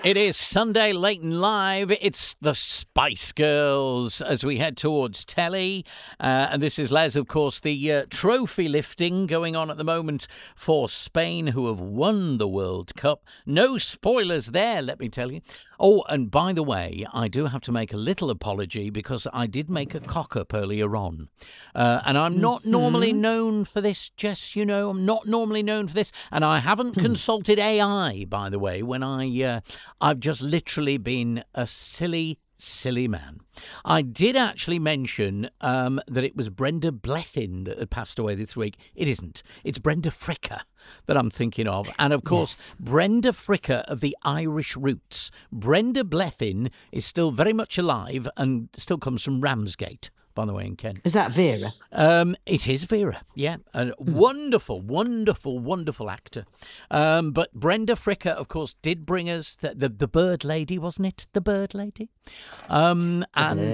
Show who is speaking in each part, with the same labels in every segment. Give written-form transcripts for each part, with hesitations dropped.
Speaker 1: It is Sunday late and live. It's the Spice Girls as we head towards telly. And this is Les, of course, the trophy lifting going on at the moment for Spain, who have won the World Cup. No spoilers there, let me tell you. Oh, and by the way, I do have to make a little apology because I did make a cock-up earlier on. And I'm not normally known for this, Jess, you know. I'm not normally known for this. And I haven't consulted AI, by the way, when I've just literally been a silly man. I did actually mention that it was Brenda Blethyn that had passed away this week. It isn't. It's Brenda Fricker that I'm thinking of. And, of course, Brenda Fricker of the Irish roots. Brenda Blethyn is still very much alive and still comes from Ramsgate, by the way, in Kent.
Speaker 2: Is that Vera?
Speaker 1: It is Vera, yeah. A wonderful actor. But Brenda Fricker, of course, did bring us the Bird Lady, wasn't it? The Bird Lady. And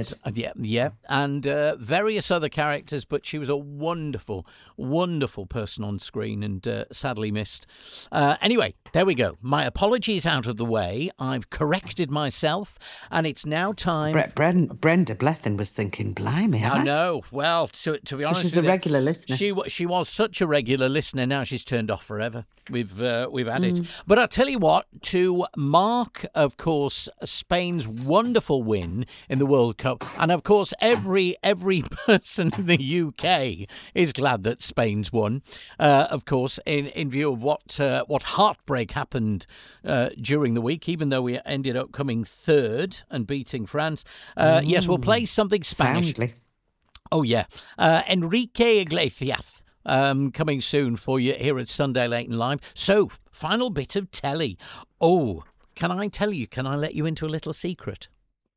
Speaker 1: various other characters, but she was a wonderful person on screen and sadly missed. Anyway, there we go. My apologies out of the way. I've corrected myself, and it's now time.
Speaker 2: Brenda Blethyn was thinking, blimey.
Speaker 1: I know. Well, to be honest,
Speaker 2: she's a regular listener.
Speaker 1: She was such a regular listener. Now she's turned off forever. We've had it. But I'll tell you what. To mark, of course, Spain's wonderful win in the World Cup, and of course, every person in the UK is glad that Spain's won. Of course, in view of what heartbreak happened during the week, even though we ended up coming third and beating France. Yes, we'll play something Spanish.
Speaker 2: Soundly.
Speaker 1: Oh, yeah. Enrique Iglesias coming soon for you here at Sunday Late and Live. So, final bit of telly. Oh, can I let you into a little secret?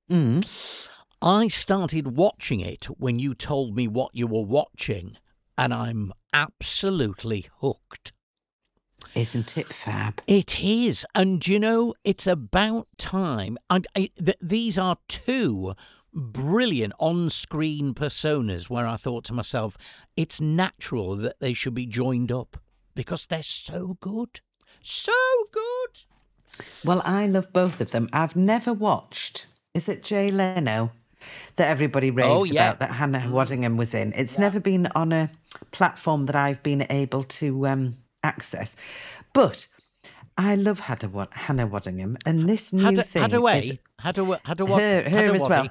Speaker 1: I started watching it when you told me what you were watching, and I'm absolutely hooked.
Speaker 2: Isn't it fab?
Speaker 1: It is. And, you know, it's about time. These are two brilliant on-screen personas where I thought to myself, it's natural that they should be joined up because they're so good. So good.
Speaker 2: Well, I love both of them. I've never watched, is it Jay Leno that everybody raves about that Hannah Waddingham was in? It's never been on a platform that I've been able to access. But I love Hannah Waddingham, and this new thing is...
Speaker 1: Her
Speaker 2: as well.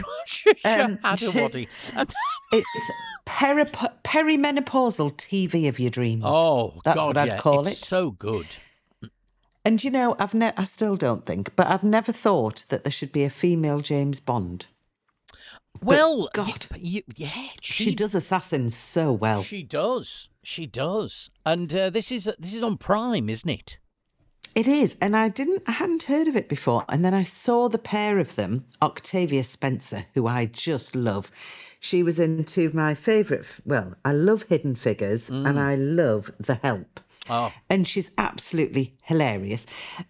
Speaker 2: It's perimenopausal TV of your dreams.
Speaker 1: Oh,
Speaker 2: that's
Speaker 1: God,
Speaker 2: what I'd call it.
Speaker 1: So good.
Speaker 2: And you know, I still don't think, but I've never thought that there should be a female James Bond.
Speaker 1: Well,
Speaker 2: God,
Speaker 1: she
Speaker 2: does assassins so well.
Speaker 1: She does, and this is on Prime, isn't it?
Speaker 2: It is, and I hadn't heard of it before. And then I saw the pair of them, Octavia Spencer, who I just love. She was in two of my favourite, well, I love Hidden Figures and I love The Help.
Speaker 1: Oh.
Speaker 2: And she's absolutely hilarious.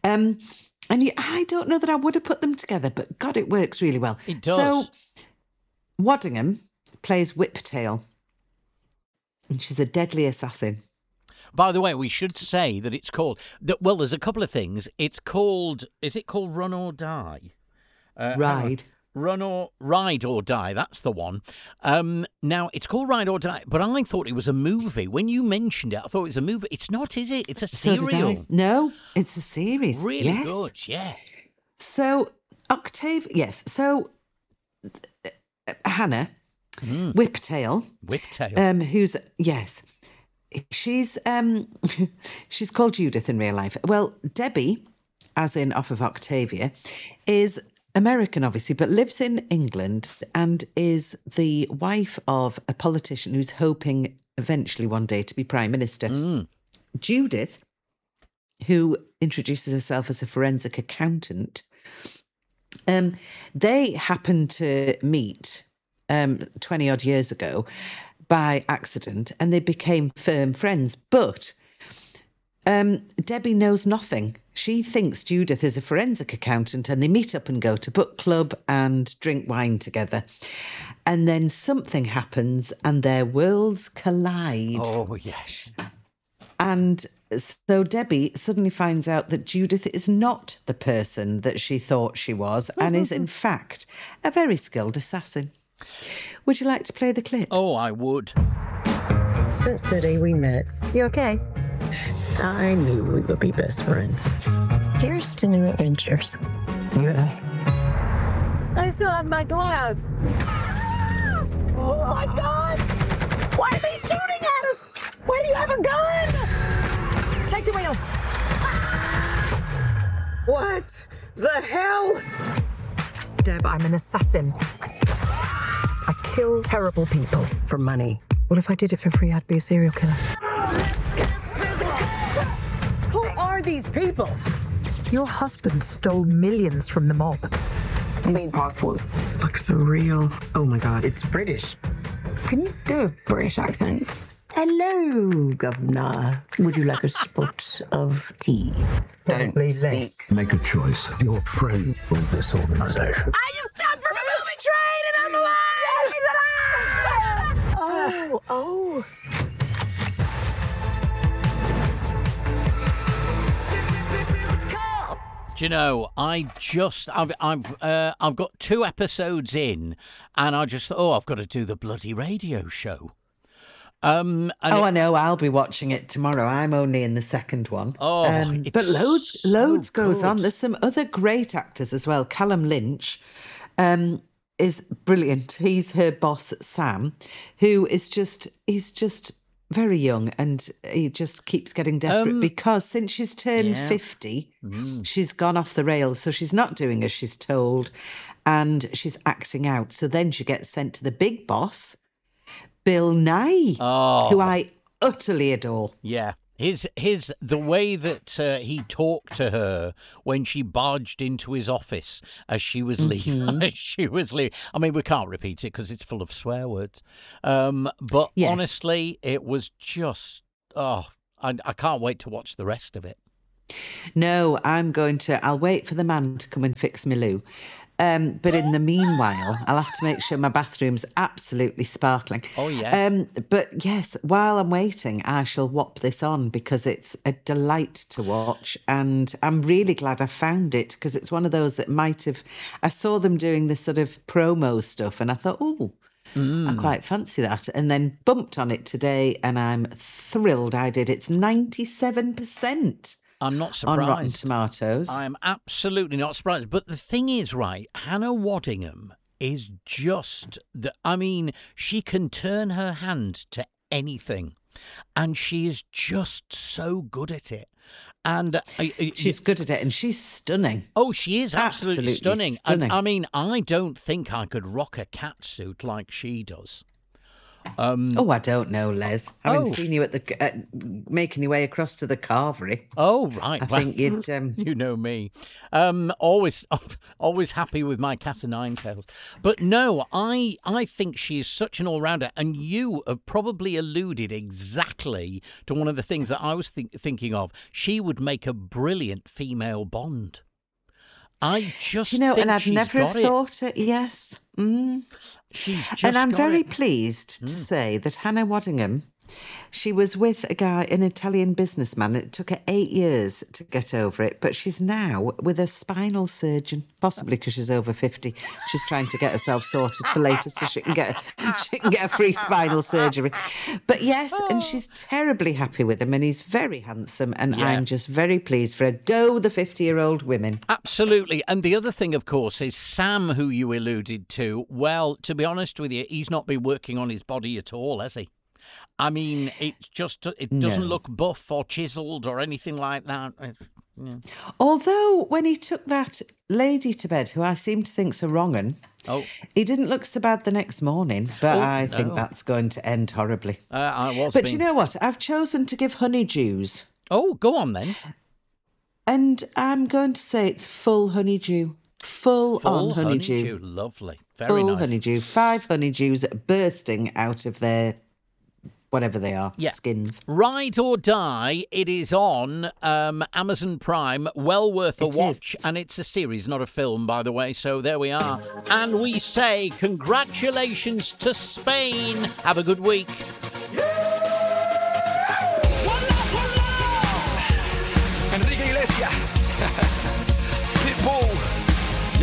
Speaker 2: I don't know that I would have put them together, but God, it works really well.
Speaker 1: It does.
Speaker 2: So Waddingham plays Whiptail, and she's a deadly assassin.
Speaker 1: By the way, we should say that it's called... Well, there's a couple of things. It's called... Is it called Run or Die?
Speaker 2: Ride.
Speaker 1: Ride or Die, that's the one. Now, it's called Ride or Die, but I thought it was a movie. When you mentioned it, I thought it was a movie. It's not, is it? It's a serial.
Speaker 2: No, it's a series.
Speaker 1: Really good, yeah.
Speaker 2: So, So, Hannah, Whiptail. Who's... Yes. She's called Judith in real life. Well, Debbie, as in off of Octavia, is American, obviously, but lives in England and is the wife of a politician who's hoping eventually one day to be Prime Minister. Judith, who introduces herself as a forensic accountant, they happened to meet 20-odd years ago by accident, and they became firm friends. But Debbie knows nothing. She thinks Judith is a forensic accountant, and they meet up and go to book club and drink wine together. And then something happens and their worlds collide.
Speaker 1: Oh, yes.
Speaker 2: And So Debbie suddenly finds out that Judith is not the person that she thought she was and is, in fact, a very skilled assassin. Would you like to play the clip?
Speaker 1: Oh, I would.
Speaker 3: Since the day we met, you okay? I knew we would be best friends. Here's to new adventures. Yeah. I still have my gloves. Oh my God! Why are they shooting at us? Why do you have a gun? Take the wheel. What the hell?
Speaker 4: Deb, I'm an assassin. I kill terrible people for money. What if I did it for free? I'd be a serial killer.
Speaker 3: Who are these people?
Speaker 4: Your husband stole millions from the mob.
Speaker 3: I mean, passports. Look so real. Oh my God, it's British. Can you do a British accent? Hello, Governor. Would you like a spot of tea?
Speaker 4: Probably less.
Speaker 5: Make a choice. You're a friend of this organization.
Speaker 3: I just jumped from a moving train and I'm alive! He's alive! Oh.
Speaker 1: Do you know, I've got 2 episodes in, and I just thought, I've got to do the bloody radio show.
Speaker 2: I know. I'll be watching it tomorrow. I'm only in the second one. But loads goes on. There's some other great actors as well. Callum Lynch is brilliant. He's her boss, Sam, who is just very young, and he just keeps getting desperate because since she's turned 50, she's gone off the rails. So she's not doing as she's told, and she's acting out. So then she gets sent to the big boss, Bill Nye, who I utterly adore.
Speaker 1: Yeah. The way that he talked to her when she barged into his office as she was leaving. I mean, we can't repeat it because it's full of swear words. But yes. Honestly, it was just, I can't wait to watch the rest of it.
Speaker 2: No, I'll wait for the man to come and fix me loo. But in the meanwhile, I'll have to make sure my bathroom's absolutely sparkling.
Speaker 1: Oh, yes.
Speaker 2: But yes, while I'm waiting, I shall whop this on because it's a delight to watch. And I'm really glad I found it because it's one of those that I saw them doing this sort of promo stuff and I thought, I quite fancy that. And then bumped on it today and I'm thrilled I did. It's 97%.
Speaker 1: I'm not surprised.
Speaker 2: On Rotten Tomatoes.
Speaker 1: I'm absolutely not surprised. But the thing is, right, Hannah Waddingham is just... she can turn her hand to anything. And she is just so good at it. And
Speaker 2: she's good at it, and she's stunning.
Speaker 1: Oh, she is absolutely stunning. And, I don't think I could rock a catsuit like she does.
Speaker 2: I don't know, Les. I haven't seen you at making your way across to the Carvery.
Speaker 1: Oh, right.
Speaker 2: I think you'd...
Speaker 1: You know me. Always happy with my cat o' nine tails. But no, I think she is such an all-rounder, and you have probably alluded exactly to one of the things that I was thinking of. She would make a brilliant female Bond. I just think
Speaker 2: and I've
Speaker 1: she's
Speaker 2: never
Speaker 1: got
Speaker 2: thought it. Yes. And I'm very pleased to say that Hannah Waddingham, she was with an Italian businessman. It took her 8 years to get over it, but she's now with a spinal surgeon, possibly because she's over 50. She's trying to get herself sorted for later so she can get a free spinal surgery. But yes, and she's terribly happy with him, and he's very handsome, and I'm just very pleased for her. Go the 50-year-old women.
Speaker 1: Absolutely. And the other thing, of course, is Sam, who you alluded to. Well, to be honest with you, he's not been working on his body at all, has he? I mean, it doesn't look buff or chiseled or anything like that. Yeah.
Speaker 2: Although, when he took that lady to bed, who I seem to think's a wrong 'un, he didn't look so bad the next morning, but I think that's going to end horribly. You know what? I've chosen to give honeydews.
Speaker 1: Oh, go on then.
Speaker 2: And I'm going to say it's full honeydew. Full on honeydew.
Speaker 1: Lovely. Very
Speaker 2: full
Speaker 1: nice.
Speaker 2: Honeydew. 5 honeydews bursting out of their... whatever they are, skins.
Speaker 1: Ride or Die, it is on Amazon Prime, well worth a watch, and it's a series, not a film, by the way, so there we are. And we say congratulations to Spain. Have a good week.